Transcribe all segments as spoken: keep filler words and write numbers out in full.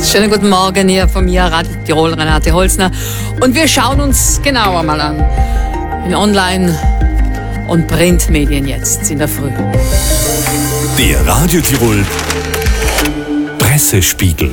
Schönen guten Morgen hier von mir, Radio Tirol, Renate Holzner. Und wir schauen uns genauer mal an. In Online- und Printmedien jetzt in der Früh. Der Radio Tirol Pressespiegel.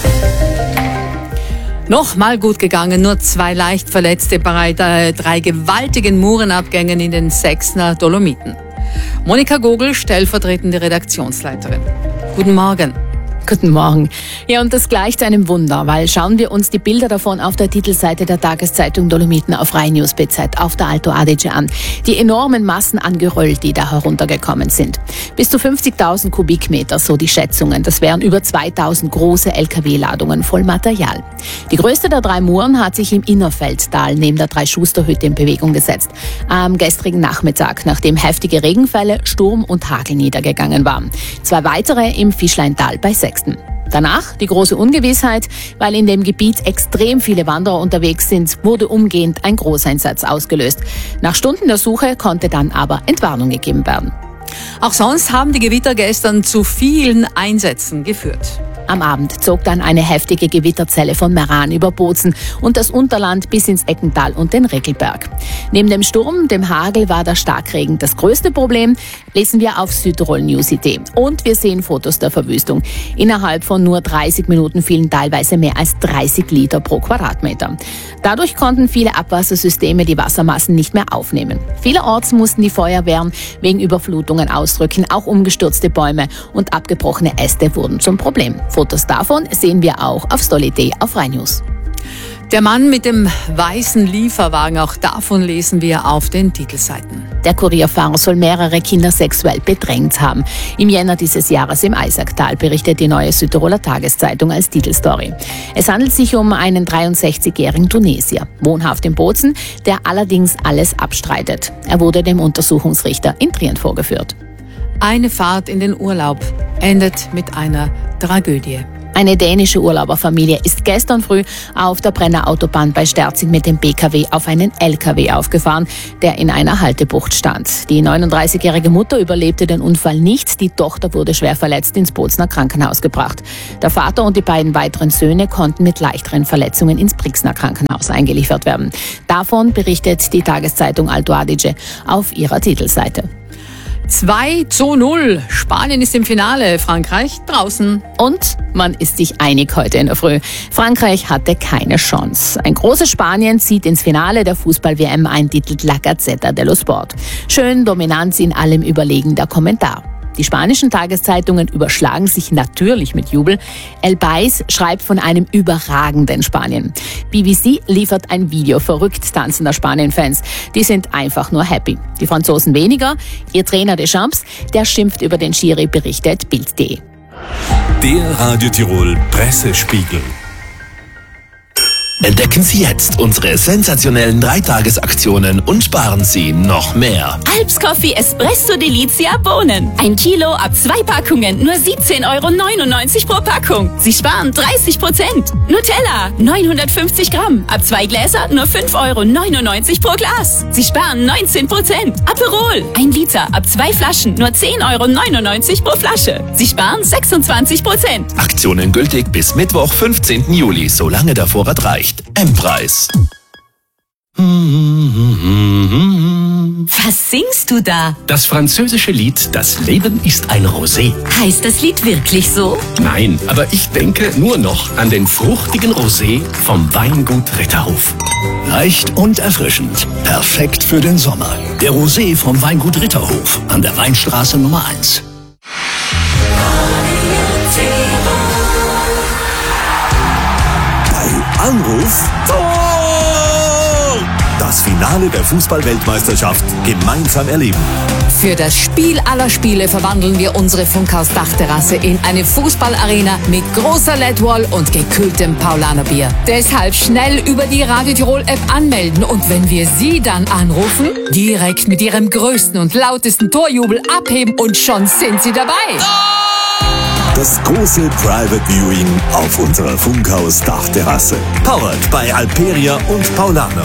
Nochmal gut gegangen, nur zwei leicht Verletzte bei drei gewaltigen Murenabgängen in den Sechsner Dolomiten. Monika Gogel, stellvertretende Redaktionsleiterin. Guten Morgen. Guten Morgen. Ja, und das gleicht einem Wunder, weil schauen wir uns die Bilder davon auf der Titelseite der Tageszeitung Dolomiten auf RheinNews B Z auf der Alto Adige an. Die enormen Massen an Geröll, die da heruntergekommen sind. Bis zu fünfzigtausend Kubikmeter, so die Schätzungen. Das wären über zweitausend große L K W-Ladungen voll Material. Die größte der drei Muren hat sich im Innerfeldtal neben der Drei-Schuster-Hütte in Bewegung gesetzt. Am gestrigen Nachmittag, nachdem heftige Regenfälle, Sturm und Hagel niedergegangen waren. Zwei weitere im Fischleintal bei Sechsten. Danach die große Ungewissheit, weil in dem Gebiet extrem viele Wanderer unterwegs sind, wurde umgehend ein Großeinsatz ausgelöst. Nach Stunden der Suche konnte dann aber Entwarnung gegeben werden. Auch sonst haben die Gewitter gestern zu vielen Einsätzen geführt. Am Abend zog dann eine heftige Gewitterzelle von Meran über Bozen und das Unterland bis ins Eckental und den Regelberg. Neben dem Sturm, dem Hagel war der Starkregen das größte Problem, lesen wir auf Südtirol News punkt I T. Und wir sehen Fotos der Verwüstung. Innerhalb von nur dreißig Minuten fielen teilweise mehr als dreißig Liter pro Quadratmeter. Dadurch konnten viele Abwassersysteme die Wassermassen nicht mehr aufnehmen. Vielerorts mussten die Feuerwehren wegen Überflutungen ausrücken, auch umgestürzte Bäume und abgebrochene Äste wurden zum Problem. Fotos davon sehen wir auch auf Stolidee auf RheinNews. Der Mann mit dem weißen Lieferwagen, auch davon lesen wir auf den Titelseiten. Der Kurierfahrer soll mehrere Kinder sexuell bedrängt haben. Im Jänner dieses Jahres im Eisacktal, berichtet die Neue Südtiroler Tageszeitung als Titelstory. Es handelt sich um einen dreiundsechzigjährigen Tunesier, wohnhaft in Bozen, der allerdings alles abstreitet. Er wurde dem Untersuchungsrichter in Trient vorgeführt. Eine Fahrt in den Urlaub endet mit einer Tragödie. Eine dänische Urlauberfamilie ist gestern früh auf der Brenner Autobahn bei Sterzing mit dem B K W auf einen L K W aufgefahren, der in einer Haltebucht stand. Die neununddreißigjährige Mutter überlebte den Unfall nicht, die Tochter wurde schwer verletzt ins Bozner Krankenhaus gebracht. Der Vater und die beiden weiteren Söhne konnten mit leichteren Verletzungen ins Brixner Krankenhaus eingeliefert werden. Davon berichtet die Tageszeitung Alto Adige auf ihrer Titelseite. zwei zu null. Spanien ist im Finale, Frankreich draußen. Und man ist sich einig heute in der Früh. Frankreich hatte keine Chance. Ein großes Spanien zieht ins Finale der Fußball-W M ein, titelt La Gazzetta dello Sport. Schön, Dominanz in allem überlegen der Kommentar. Die spanischen Tageszeitungen überschlagen sich natürlich mit Jubel. El País schreibt von einem überragenden Spanien. B B C liefert ein Video verrückt tanzender Spanien-Fans. Die sind einfach nur happy. Die Franzosen weniger. Ihr Trainer Deschamps, der schimpft über den Schiri, berichtet Bild punkt de. Der Radio Tirol Pressespiegel. Entdecken Sie jetzt unsere sensationellen Dreitagesaktionen und sparen Sie noch mehr. Alps Coffee Espresso Delizia Bohnen. Ein Kilo ab zwei Packungen, nur siebzehn Euro neunundneunzig pro Packung. Sie sparen dreißig Prozent. Nutella, neunhundertfünfzig Gramm. Ab zwei Gläser, nur fünf Euro neunundneunzig pro Glas. Sie sparen neunzehn Prozent. Aperol, ein Liter. Ab zwei Flaschen, nur zehn Euro neunundneunzig pro Flasche. Sie sparen sechsundzwanzig Prozent. Aktionen gültig bis Mittwoch, fünfzehnten Juli, solange der Vorrat reicht. M-Preis. Was singst du da? Das französische Lied Das Leben ist ein Rosé. Heißt das Lied wirklich so? Nein, aber ich denke nur noch an den fruchtigen Rosé vom Weingut Ritterhof. Leicht und erfrischend. Perfekt für den Sommer. Der Rosé vom Weingut Ritterhof an der Weinstraße Nummer eins. Anruf Tor! Das Finale der Fußball-Weltmeisterschaft gemeinsam erleben. Für das Spiel aller Spiele verwandeln wir unsere Funkhaus-Dachterrasse in eine Fußballarena mit großer L E D-Wall und gekühltem Paulanerbier. Deshalb schnell über die Radio Tirol-App anmelden und wenn wir Sie dann anrufen, direkt mit Ihrem größten und lautesten Torjubel abheben und schon sind Sie dabei. Das große Private Viewing auf unserer Funkhaus-Dachterrasse. Powered bei Alperia und Paulaner.